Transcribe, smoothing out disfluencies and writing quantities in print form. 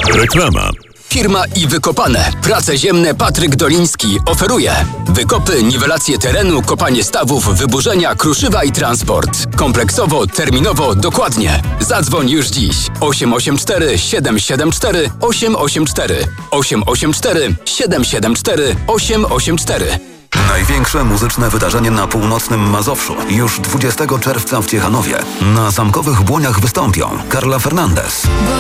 Reklama. Firma i Wykopane. Prace ziemne Patryk Doliński oferuje wykopy, niwelację terenu, kopanie stawów, wyburzenia, kruszywa i transport. Kompleksowo, terminowo, dokładnie. Zadzwoń już dziś. 884 774 884 884 774 884. Największe muzyczne wydarzenie na północnym Mazowszu. Już 20 czerwca w Ciechanowie. Na zamkowych błoniach wystąpią Carla Fernandez,